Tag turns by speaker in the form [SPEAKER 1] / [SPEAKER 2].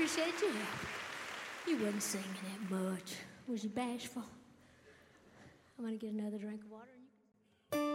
[SPEAKER 1] appreciate your help. You wasn't singing that much. Was you bashful? I'm gonna get another drink of water.